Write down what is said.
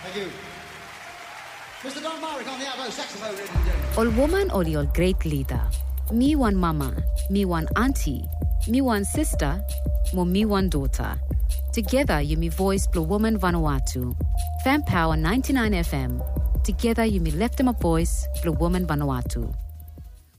Thank you. Mr. Don Marek on the alto saxophone, ladies and gentlemen. All woman or your great leader. Me one mama, me one auntie, me one sister, mo me one daughter. Together you me voice Blue Woman Vanuatu. Fan Power 99 FM. Together you me left them a voice Blue Woman Vanuatu.